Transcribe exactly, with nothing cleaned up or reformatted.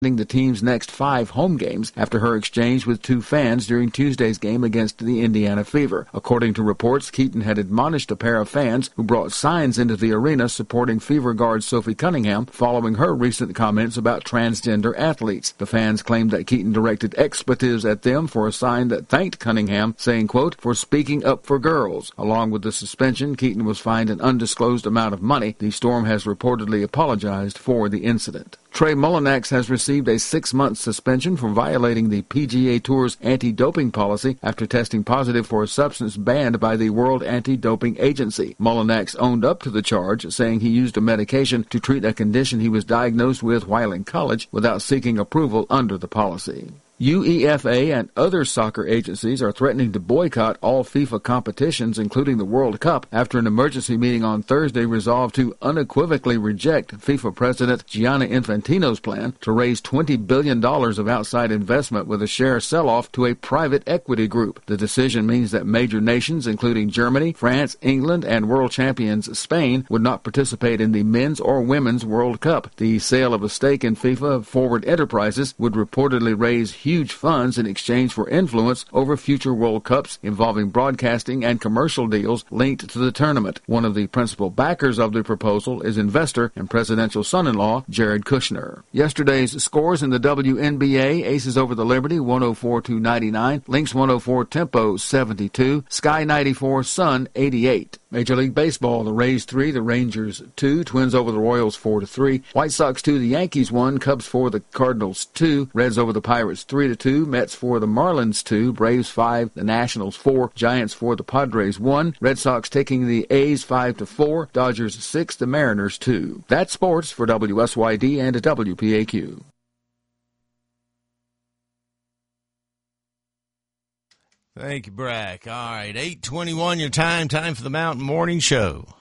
the team's next five home games after her exchange with two fans during Tuesday's game against the Indiana Fever. According to reports, Keaton had admonished a pair of fans who brought signs into the arena supporting Fever guard Sophie Cunningham following her recent comments about transgender athletes. The fans claimed that Keaton directed expletives at them for a sign that thanked Cunningham, saying, quote, for speaking up for girls. Along with the suspension, Keaton was fined an undisclosed amount of money. The Storm has reportedly apologized for the incident. Trey Mullinax has received a six-month suspension for violating the P G A Tour's anti-doping policy after testing positive for a substance banned by the World Anti-Doping Agency. Mullinax owned up to the charge, saying he used a medication to treat a condition he was diagnosed with while in college without seeking approval under the policy. UEFA and other soccer agencies are threatening to boycott all FIFA competitions, including the World Cup, after an emergency meeting on Thursday resolved to unequivocally reject FIFA President Gianni Infantino's plan to raise twenty billion dollars of outside investment with a share sell-off to a private equity group. The decision means that major nations, including Germany, France, England, and world champions Spain, would not participate in the men's or women's World Cup. The sale of a stake in FIFA Forward Enterprises would reportedly raise huge huge funds in exchange for influence over future World Cups involving broadcasting and commercial deals linked to the tournament. One of the principal backers of the proposal is investor and presidential son-in-law Jared Kushner. Yesterday's scores in the W N B A: Aces over the Liberty one oh four to ninety-nine, Lynx one oh four, Tempo seventy-two, Sky ninety-four, Sun eighty-eight. Major League Baseball, the Rays three, the Rangers two, Twins over the Royals four to three, White Sox two, the Yankees one, Cubs four, the Cardinals two, Reds over the Pirates three to two, Mets four, the Marlins two, Braves five, the Nationals four, Giants four, the Padres one, Red Sox taking the A's five to four, Dodgers six, the Mariners two. That's sports for W S Y D and W P A Q. Thank you, Brack. All right, eight twenty-one your time. Time for the Mountain Morning Show.